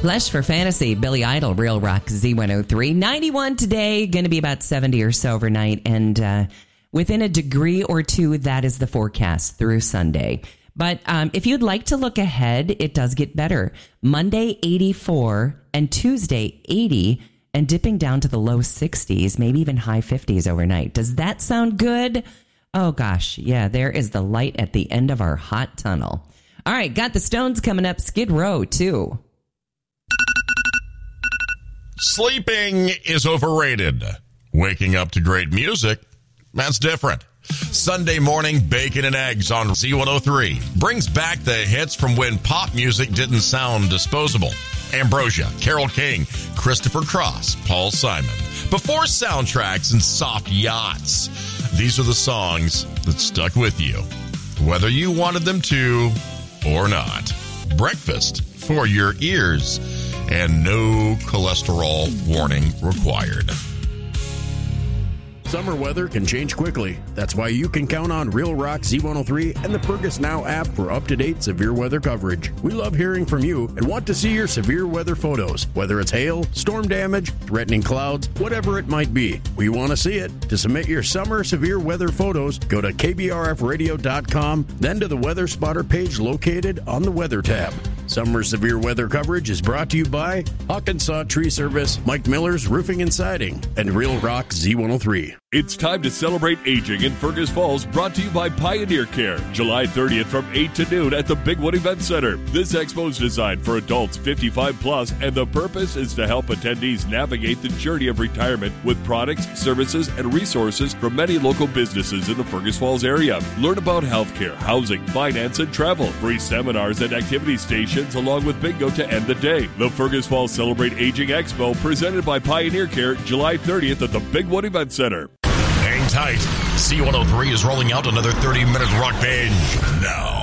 Flesh for Fantasy, Billy Idol, Real Rock Z103. 91 today, going to be about 70 or so overnight. And within a degree or two, that is the forecast through Sunday. But if you'd like to look ahead, it does get better. Monday, 84, and Tuesday, 80, and dipping down to the low 60s, maybe even high 50s overnight. Does that sound good? Oh, gosh. Yeah, there is the light at the end of our hot tunnel. All right, got the Stones coming up. Skid Row, too. Sleeping is overrated. Waking up to great music, that's different. Sunday morning bacon and eggs on Z103 brings back the hits from when pop music didn't sound disposable. Ambrosia, Carole King, Christopher Cross, Paul Simon. Before soundtracks and soft yachts, these are the songs that stuck with you, whether you wanted them to or not. Breakfast for your ears. And no cholesterol warning required. Summer weather can change quickly. That's why you can count on Real Rock Z103 and the Fergus Now app for up-to-date severe weather coverage. We love hearing from you and want to see your severe weather photos, whether it's hail, storm damage, threatening clouds, whatever it might be. We want to see it. To submit your summer severe weather photos, go to kbrfradio.com, then to the Weather Spotter page located on the Weather tab. Summer severe weather coverage is brought to you by Hawkinsaw Tree Service, Mike Miller's Roofing and Siding, and Real Rock Z103. It's time to celebrate aging in Fergus Falls, brought to you by Pioneer Care. July 30th from 8 to noon at the Bigwood Event Center. This expo is designed for adults 55 plus, and the purpose is to help attendees navigate the journey of retirement with products, services, and resources from many local businesses in the Fergus Falls area. Learn about healthcare, housing, finance, and travel. Free seminars and activity stations along with bingo to end the day. The Fergus Falls Celebrate Aging Expo, presented by Pioneer Care, July 30th at the Bigwood Event Center. Hang tight. C103 is rolling out another 30-minute rock binge now.